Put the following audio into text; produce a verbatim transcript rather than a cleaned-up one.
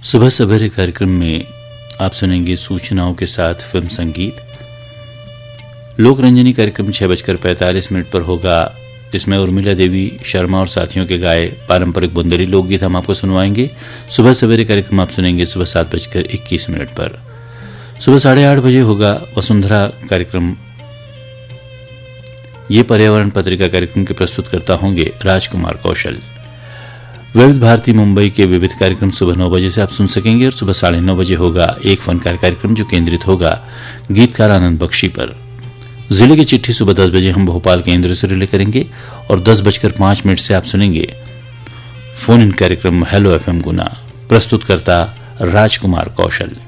सुबह सवेरे कार्यक्रम में आप सुनेंगे सूचनाओं के साथ फिल्म संगीत। लोक रंजनी कार्यक्रम छह बजकर पैंतालीस मिनट पर होगा। इसमें उर्मिला देवी शर्मा और साथियों के गाए पारंपरिक बुंदेली लोकगीत हम आपको सुनवाएंगे। सुबह सवेरे कार्यक्रम आप सुनेंगे सुबह सात बजकर इक्कीस मिनट पर। सुबह साढ़े आठ बजे होगा वसुंधरा कार्यक्रम। ये पर्यावरण पत्रिका कार्यक्रम के प्रस्तुतकर्ता होंगे राजकुमार कौशल। विविध भारती मुंबई के विविध कार्यक्रम सुबह नौ बजे से आप सुन सकेंगे और सुबह साढ़े नौ बजे होगा एक फनकार कार्यक्रम जो केंद्रित होगा गीतकार आनंद बख्शी पर। जिले की चिट्ठी सुबह दस बजे हम भोपाल केंद्र से रिले करेंगे और दस बजकर पांच मिनट से आप सुनेंगे फोन इन कार्यक्रम हेलो एफएम गुना। प्रस्तुतकर्ता राजकुमार कौशल।